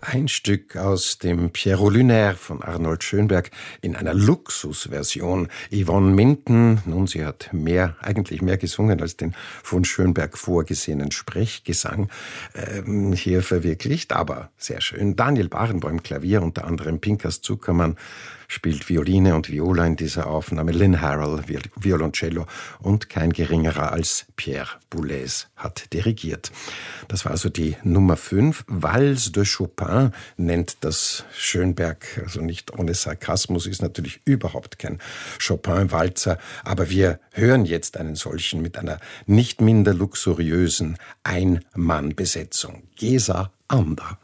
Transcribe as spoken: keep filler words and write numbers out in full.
Ein Stück aus dem Pierrot Lunaire von Arnold Schönberg in einer Luxusversion. Yvonne Minton, nun, sie hat mehr, eigentlich mehr gesungen als den von Schönberg vorgesehenen Sprechgesang ähm, hier verwirklicht, aber sehr schön. Daniel Barenboim Klavier, unter anderem Pinkas Zuckermann spielt Violine und Viola in dieser Aufnahme. Lynn Harrell Violoncello und kein geringerer als Pierre Boulez hat dirigiert. Das war also die Nummer fünf. Valse de Chopin nennt das Schönberg, also nicht ohne Sarkasmus, ist natürlich überhaupt kein Chopin-Walzer, aber wir hören jetzt einen solchen mit einer nicht minder luxuriösen Ein-Mann-Besetzung. Gesa Anda.